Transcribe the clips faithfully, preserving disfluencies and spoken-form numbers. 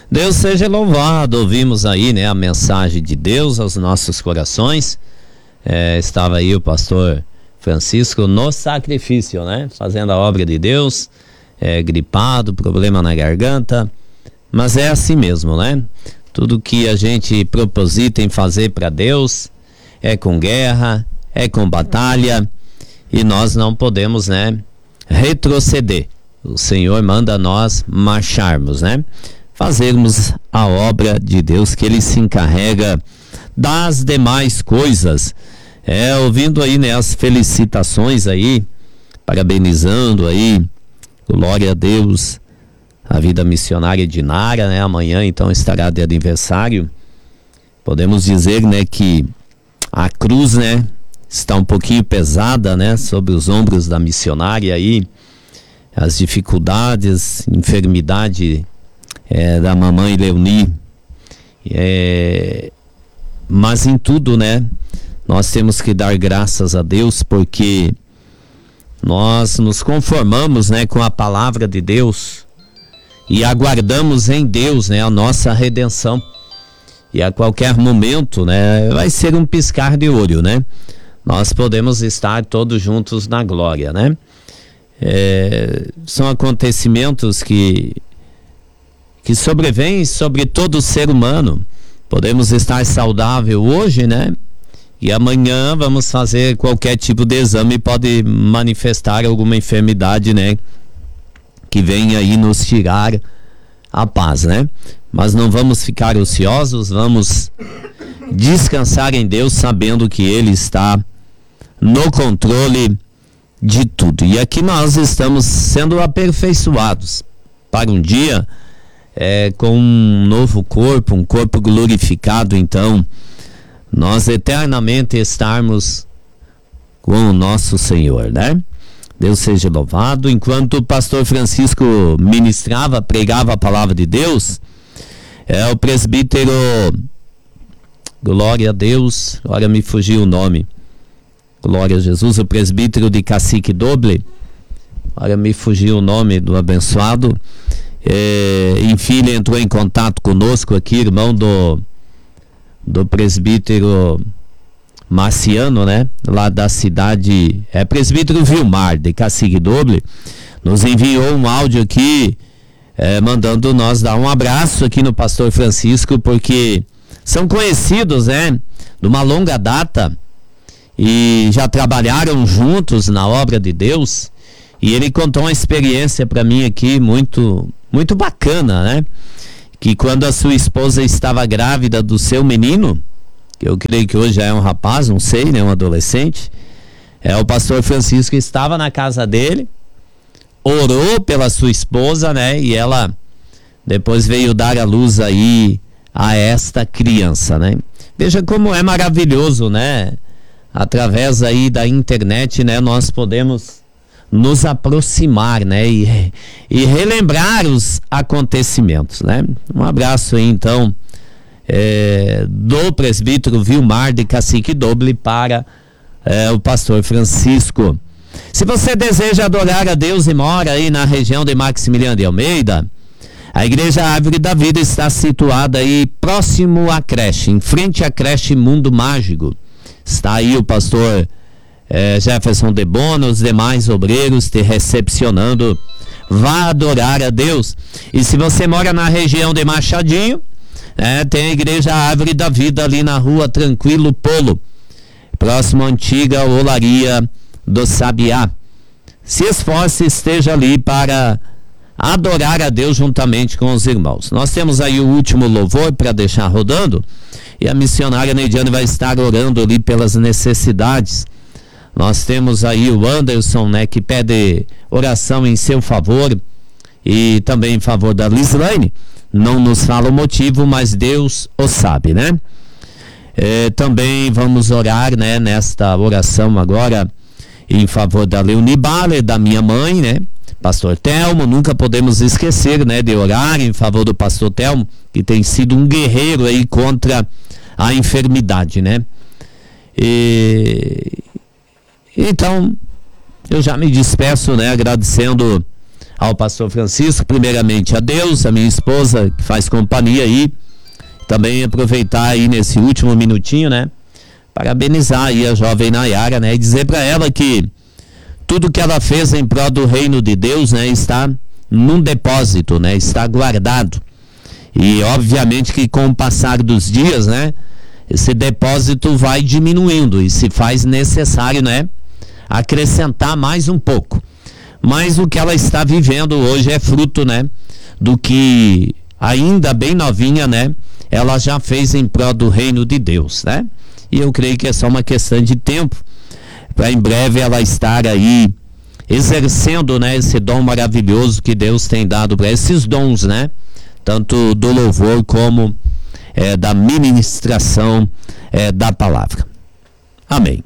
Deus seja louvado. Ouvimos aí, né, a mensagem de Deus aos nossos corações. É, estava aí o pastor Francisco no sacrifício, né, fazendo a obra de Deus, é, gripado, problema na garganta, mas é assim mesmo, né? Tudo que a gente proposita em fazer para Deus é com guerra, é com batalha, e nós não podemos, né, retroceder. O Senhor manda nós marcharmos, né? Fazermos a obra de Deus, que Ele se encarrega das demais coisas. É, ouvindo aí, né, as felicitações aí, parabenizando aí, glória a Deus, a vida missionária de Nara, né? Amanhã então estará de aniversário. Podemos dizer, né, que a cruz, né, está um pouquinho pesada, né, sobre os ombros da missionária aí, as dificuldades, enfermidade é, da mamãe Leoni, é, mas em tudo, né, nós temos que dar graças a Deus, porque nós nos conformamos, né, com a palavra de Deus e aguardamos em Deus, né, a nossa redenção. E a qualquer momento, né, vai ser um piscar de olho, né? Nós podemos estar todos juntos na glória, né? É, são acontecimentos que que sobrevêm sobre todo ser humano. Podemos estar saudável hoje, né? E amanhã vamos fazer qualquer tipo de exame e pode manifestar alguma enfermidade, né, que vem aí nos tirar a paz, né? Mas não vamos ficar ociosos, vamos descansar em Deus, sabendo que Ele está no controle de tudo. E aqui nós estamos sendo aperfeiçoados para um dia é, com um novo corpo, um corpo glorificado. Então, nós eternamente estarmos com o nosso Senhor, né? Deus seja louvado. Enquanto o pastor Francisco ministrava, pregava a palavra de Deus, é o presbítero, glória a Deus, agora me fugiu o nome, glória a Jesus, o presbítero de Cacique Doble, agora me fugiu o nome do abençoado, é, enfim, ele entrou em contato conosco aqui, irmão do, do presbítero Marciano, né, lá da cidade, é presbítero Vilmar, de Cacique Doble, nos enviou um áudio aqui, é, mandando nós dar um abraço aqui no pastor Francisco, porque são conhecidos, né, de uma longa data, e já trabalharam juntos na obra de Deus, e ele contou uma experiência para mim aqui muito, muito bacana, né, que quando a sua esposa estava grávida do seu menino, que eu creio que hoje já é um rapaz, não sei, né, um adolescente, é, o pastor Francisco estava na casa dele, orou pela sua esposa, né, e ela depois veio dar a luz aí a esta criança, né. Veja como é maravilhoso, né, através aí da internet, né, nós podemos nos aproximar, né, e, e relembrar os acontecimentos, né. Um abraço aí então, É, do presbítero Vilmar de Cacique Doble para é, o pastor Francisco. Se você deseja adorar a Deus e mora aí na região de Maximiliano de Almeida, a Igreja Árvore da Vida está situada aí próximo à creche, em frente à creche Mundo Mágico. Está aí o pastor é, Jefferson de Bono, os demais obreiros te recepcionando. Vá adorar a Deus. E se você mora na região de Machadinho, É, tem a Igreja Árvore da Vida ali na rua Tranquilo Polo, próximo à antiga Olaria do Sabiá. Se esforce, esteja ali para adorar a Deus juntamente com os irmãos. Nós temos aí o último louvor para deixar rodando, e a missionária Neidiane vai estar orando ali pelas necessidades. Nós temos aí o Anderson, né, que pede oração em seu favor e também em favor da Lislaine. Não nos fala o motivo, mas Deus o sabe, né? É, também vamos orar, né, nesta oração agora em favor da Leoni Baller, da minha mãe, né? Pastor Telmo, nunca podemos esquecer, né, de orar em favor do pastor Telmo, que tem sido um guerreiro aí contra a enfermidade, né? E então eu já me despeço, né, agradecendo ao pastor Francisco, primeiramente a Deus, a minha esposa que faz companhia aí, também aproveitar aí nesse último minutinho, né, parabenizar aí a jovem Nayara, né, e dizer para ela que tudo que ela fez em prol do reino de Deus, né, está num depósito, né, está guardado. E obviamente que com o passar dos dias, né, esse depósito vai diminuindo e se faz necessário, né, acrescentar mais um pouco. Mas o que ela está vivendo hoje é fruto, né, do que ainda bem novinha, né, ela já fez em prol do reino de Deus, né? E eu creio que é só uma questão de tempo para em breve ela estar aí exercendo, né, esse dom maravilhoso que Deus tem dado para esses dons, né? Tanto do louvor como é, da ministração é, da palavra. Amém.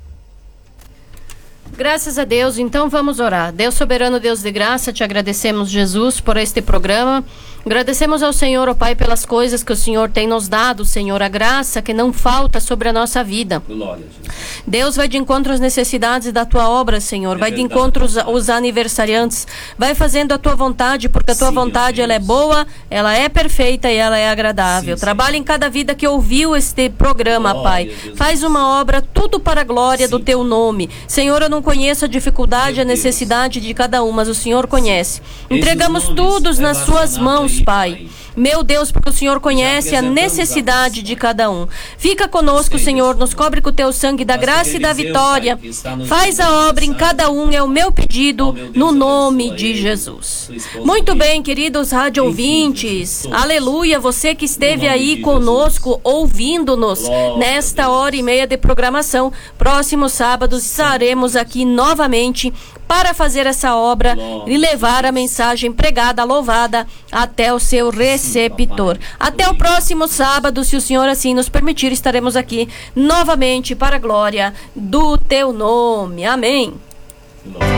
Graças a Deus, então vamos orar. Deus soberano, Deus de graça, te agradecemos, Jesus, por este programa. Agradecemos ao Senhor, ó Pai, pelas coisas que o Senhor tem nos dado, Senhor, a graça que não falta sobre a nossa vida. Glória, Jesus. Deus vai de encontro às necessidades da tua obra, Senhor, é vai verdade. De encontro aos, aos aniversariantes, vai fazendo a tua vontade, porque a tua Sim, vontade ela é boa, ela é perfeita e ela é agradável. Sim, Trabalha Senhor. Em cada vida que ouviu este programa, glória, Pai. Jesus. Faz uma obra, tudo para a glória Sim, do teu nome. Senhor, eu não conheço a dificuldade, Meu a necessidade Deus. De cada um, mas o Senhor conhece. Entregamos todos nas suas mãos, Pai. Meu Deus, porque o Senhor conhece a necessidade de cada um. Fica conosco, Senhor, nos cobre com o teu sangue da graça e da vitória. Faz a obra em cada um, é o meu pedido, no nome de Jesus. Muito bem, queridos rádio ouvintes. Aleluia, você que esteve aí conosco, ouvindo-nos nesta hora e meia de programação. Próximo sábado estaremos aqui novamente para fazer essa obra e levar a mensagem pregada, louvada, até o seu receptor. Até o próximo sábado, se o Senhor assim nos permitir, estaremos aqui novamente para a glória do teu nome. Amém.